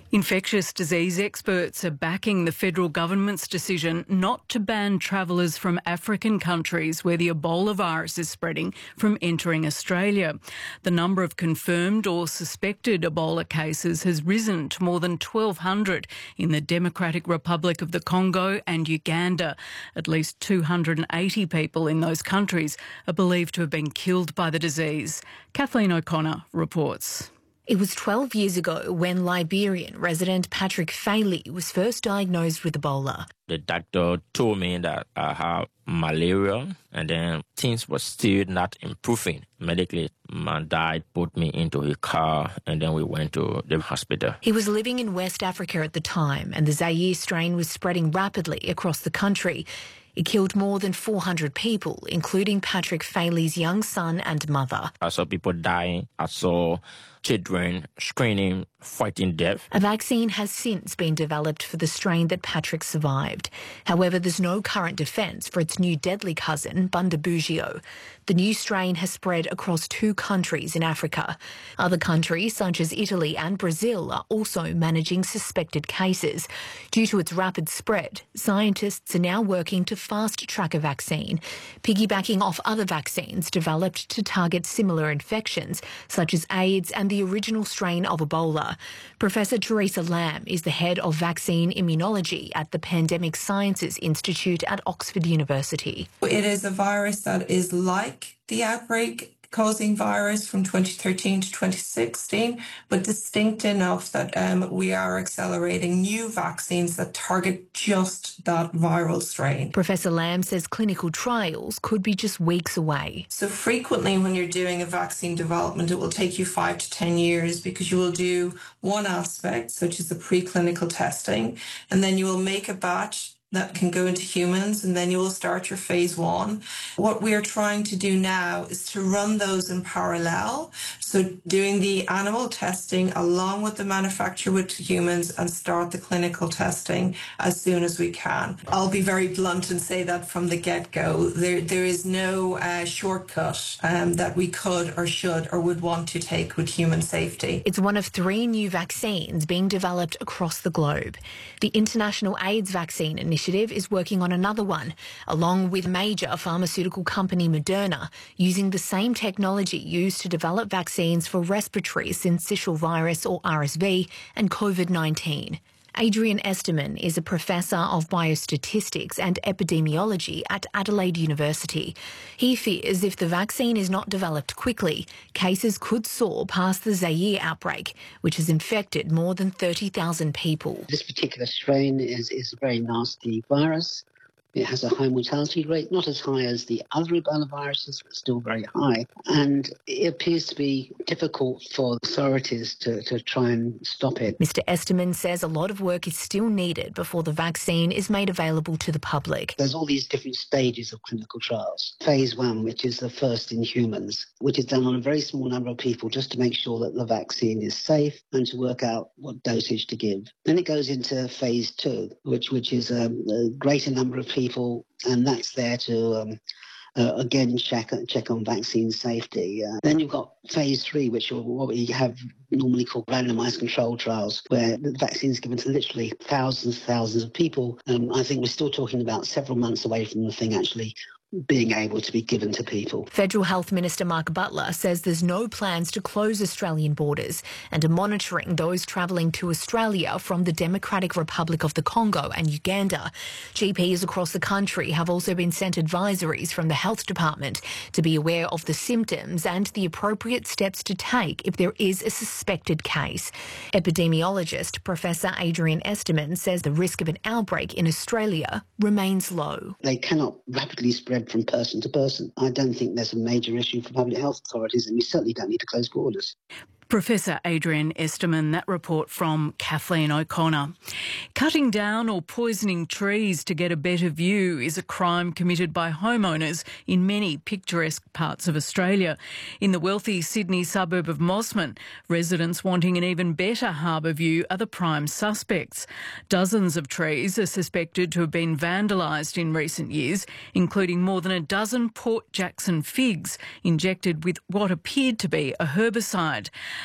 Infectious disease experts are backing the federal government's decision not to ban travellers from African countries where the Ebola virus is spreading from entering Australia. The number of confirmed or suspected Ebola cases has risen to more than 1,200 in the Democratic Republic of the Congo and Uganda. At least 280 people in those countries are believed to have been killed by the disease. Kathleen O'Connor reports. It was 12 years ago when Liberian resident Patrick Failey was first diagnosed with Ebola. The doctor told me that I have malaria, and then things were still not improving. Medically, my dad put me into a car, and then we went to the hospital. He was living in West Africa at the time, and the Zaire strain was spreading rapidly across the country. It killed more than 400 people, including Patrick Failey's young son and mother. I saw people dying. I saw children screaming, fighting death. A vaccine has since been developed for the strain that Patrick survived. However, there's no current defence for its new deadly cousin, Bundibugyo. The new strain has spread across 2 countries in Africa. Other countries, such as Italy and Brazil, are also managing suspected cases. Due to its rapid spread, scientists are now working to fast-track a vaccine, piggybacking off other vaccines developed to target similar infections, such as AIDS and the original strain of Ebola. Professor Teresa Lamb is the head of vaccine immunology at the Pandemic Sciences Institute at Oxford University. It is a virus that is like the outbreak causing virus from 2013 to 2016, but distinct enough that we are accelerating new vaccines that target just that viral strain. Professor Lamb says clinical trials could be just weeks away. So frequently when you're doing a vaccine development, it will take you 5 to 10 years because you will do one aspect, such as the preclinical testing, and then you will make a batch that can go into humans, and then you will start your phase 1. What we are trying to do now is to run those in parallel. So doing the animal testing along with the manufacture with humans and start the clinical testing as soon as we can. I'll be very blunt and say that from the get-go. There is no shortcut that we could or should or would want to take with human safety. It's one of 3 new vaccines being developed across the globe. The International AIDS Vaccine Initiative is working on another one, along with major pharmaceutical company Moderna, using the same technology used to develop vaccines for respiratory syncytial virus or RSV and COVID-19. Adrian Esterman is a professor of biostatistics and epidemiology at Adelaide University. He fears if the vaccine is not developed quickly, cases could soar past the Zaire outbreak, which has infected more than 30,000 people. This particular strain is a very nasty virus. It has a high mortality rate, not as high as the other Ebola viruses, but still very high. And it appears to be difficult for authorities to try and stop it. Mr. Esterman says a lot of work is still needed before the vaccine is made available to the public. There's all these different stages of clinical trials. Phase 1, which is the first in humans, which is done on a very small number of people just to make sure that the vaccine is safe and to work out what dosage to give. Then it goes into phase 2, which is a greater number of people, and that's there to again check on vaccine safety. Then you've got phase 3, which are what we have normally called randomized controlled trials, where the vaccine is given to literally thousands of people. I think we're still talking about several months away from the thing actually being able to be given to people. Federal Health Minister Mark Butler says there's no plans to close Australian borders and are monitoring those travelling to Australia from the Democratic Republic of the Congo and Uganda. GPs across the country have also been sent advisories from the Health Department to be aware of the symptoms and the appropriate steps to take if there is a suspected case. Epidemiologist Professor Adrian Esterman says the risk of an outbreak in Australia remains low. They cannot rapidly spread from person to person. I don't think there's a major issue for public health authorities, and we certainly don't need to close borders. Professor Adrian Esterman, that report from Kathleen O'Connor. Cutting down or poisoning trees to get a better view is a crime committed by homeowners in many picturesque parts of Australia. In the wealthy Sydney suburb of Mosman, residents wanting an even better harbour view are the prime suspects. Dozens of trees are suspected to have been vandalised in recent years, including more than a dozen Port Jackson figs injected with what appeared to be a herbicide.